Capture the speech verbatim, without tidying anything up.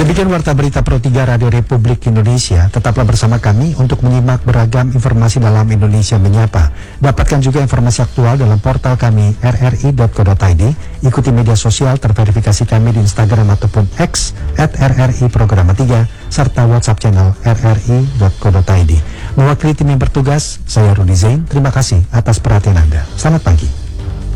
Demikian Warta Berita Pro tiga Radio Republik Indonesia. Tetaplah bersama kami untuk menyimak beragam informasi dalam Indonesia Menyapa. Dapatkan juga informasi aktual dalam portal kami r r i dot co dot i d. Ikuti media sosial terverifikasi kami di Instagram ataupun X at r r i programa tiga serta WhatsApp channel r r i dot co dot i d. Mewakili tim yang bertugas, saya Rudi Zain. Terima kasih atas perhatian Anda. Selamat pagi.